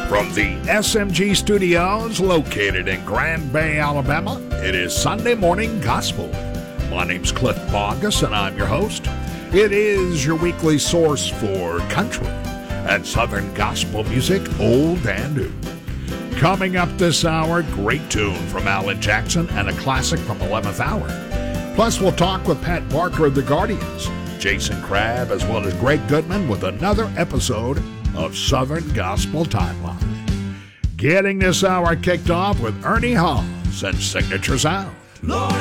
From the SMG studios located in Grand Bay, Alabama, it is Sunday Morning Gospel. My name's Cliff Bogus, and I'm your host. It is your weekly source for country and Southern gospel music, old and new. Coming up this hour, great tune from Alan Jackson and a classic from 11th Hour. Plus, we'll talk with Pat Barker of the Guardians, Jason Crabb, as well as Greg Goodman with another episode of Southern Gospel Timeline. Getting this hour kicked off with Ernie Hawes and Signature Sound. Lord.